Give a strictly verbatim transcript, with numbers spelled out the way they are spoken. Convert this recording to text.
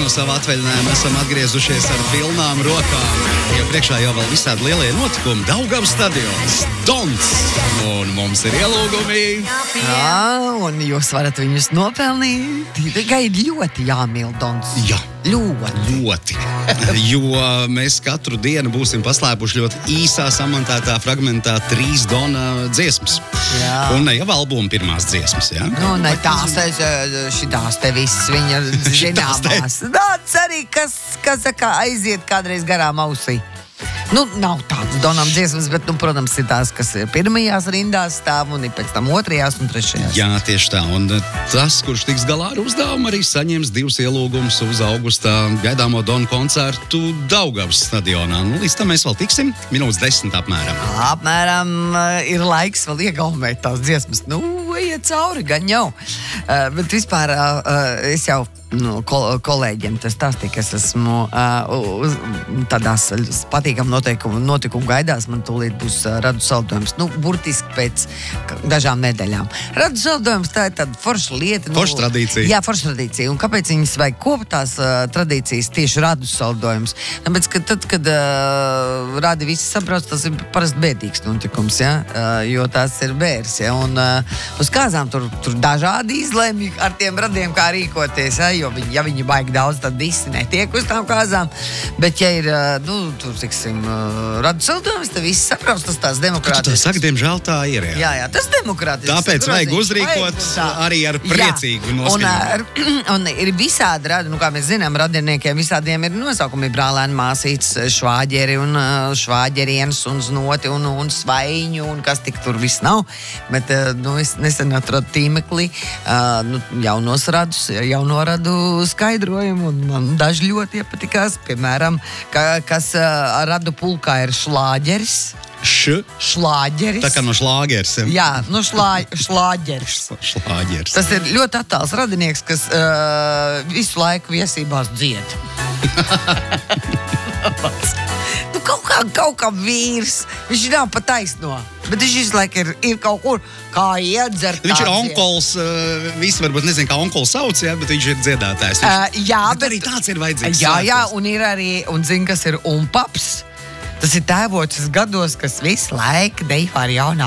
no sava atvaļinājuma esam atgriezušies ar pilnām rokām. Jo priekšā jau vēl visādi lielie notikumi. Daugavas stadions, Dons, un mums ir ielūgumi. Jā, un jūs varat viņus nopelnīt. Tikai ļoti jāmīl Dons. Jā. Ļoti. Ļoti. Jo mēs katru dienu būsim paslēpuši ļoti īsā samontētā fragmentā trīs Dona dziesmas. Jā. Un ne jau albuma pirmās dziesmas, jā? Nu, ne tās, šitās te visas viņa zināmās. Tāds arī, kas, kas kā aiziet kādreiz garām ausī. Nu, nav tāds Donam dziesmas, bet, nu, protams, ir tās, kas ir pirmajās rindās stāv un ir pēc tam otrajās un trešajās. Jā, tieši tā. Un tas, kurš tiks galā ar uzdevumu, arī saņems divus ielūgumus uz augustā gaidāmo Donu koncertu Daugavas stadionā. Nu, līdz tam mēs vēl tiksim, minūtes desmit apmēram. Apmēram ir laiks vēl iegaumēt tās dziesmas. Nu, iet cauri, gan jau. Uh, bet vispār uh, es jau nu, kol kolēģiem tas stāstīju, ka es esmu uh, uz tādās patīkam notikumu, notikumu gaidās. Man tūlīt būs uh, radu saldojums. Nu, burtiski pēc dažām nedēļām. Radu saldojums tā ir tāda forša lieta. Nu, forša tradīcija. Jā, forša tradīcija. Un kāpēc viņas vajag kopt tās uh, tradīcijas tieši radu saldojums? Tāpēc, ka tad, kad uh, radi visi sabrauc, tas ir parasti bēdīgs notikums, ja? uh, jo tās ir bērs. Ja? Un uh, uz kāzām tur, tur dažādi izlēmji ar tiem radiem, kā rīkoties. Ja? Jo viņi, ja viņi baigi daudz, tad visi netiek uz tām kāzām. Bet, ja ir, nu, tur, tiksim, radu saldojums, tad visi saprauc, tas tās demokrātisks. Tu tā saka, diemžēl tā ir, jā. Jā, jā, tas demokrātisks. Tāpēc vajag uzrīkot arī ar priecīgu noskaņojumu. Un, un ir visādi radi, nu, kā mēs zinām, radiniekiem visādiem ir nosaukumi brālēni, māsītes, švāģeri un švāģerienes un znoti un, un svaiņu un kas tik tur viss nav. Bet, nu, es nesen atradu tīmeklī nu, jaunos radus, jauno radu skaidrojumu, un man daži ļoti iepatikās, piemēram, ka, kas uh, radu pulkā ir šlāģeris. Š? Šlāģeris. Tā kā no šlāgeris. Jā, no šlā, šlāģeris. Šlāģeris. Tas ir ļoti attāls radinieks, kas uh, visu laiku viesībās dzied. Nu, kaut kā, kaut kā vīrs. Viņš nav pa taisno, bet viņš visu laiku ir, ir kaut kur kā iedzert. Viņš ir onkols, uh, visi varbūt nezinu, kā onkols sauc, jā, bet viņš ir dziedātājs. Viņš, uh, jā, bet, bet arī tāds ir vajadzīgs. Jā, jā, un ir arī, un zin, kas ir umpaps. Tas ir tēvocis gados, kas visu laiku dejo ar jaunā